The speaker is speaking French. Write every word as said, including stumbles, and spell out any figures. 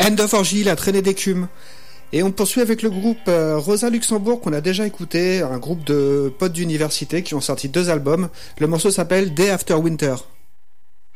End of Orgy, la traînée d'écume. Et on poursuit avec le groupe euh, Rosa Luxembourg qu'on a déjà écouté, un groupe de potes d'université qui ont sorti deux albums. Le morceau s'appelle Day After Winter.